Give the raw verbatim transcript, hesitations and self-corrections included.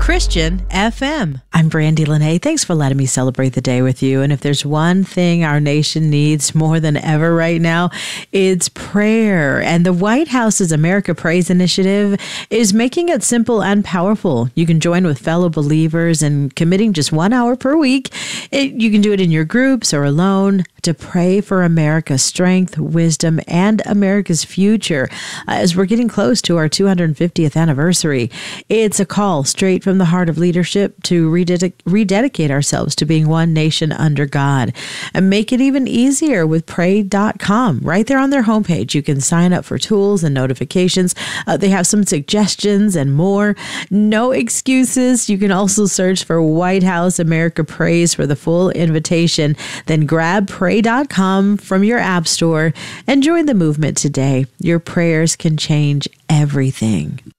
Christian F M. I'm Brandy Lene. Thanks for letting me celebrate the day with you. And if there's one thing our nation needs more than ever right now, it's prayer. And the White House's America Prays initiative is making it simple and powerful. You can join with fellow believers and committing just one hour per week. It, you can do it in your groups or alone to pray for America's strength, wisdom, and America's future uh, as we're getting close to our two hundred fiftieth anniversary. It's a call straight from the heart of leadership to rededic- rededicate ourselves to being one nation under God, and make it even easier with pray dot com. Right there on their homepage, you can sign up for tools and notifications. Uh, they have some suggestions and more. No excuses. You can also search for White House America Prays for the full invitation. Then grab pray dot com from your app store and join the movement today. Your prayers can change everything.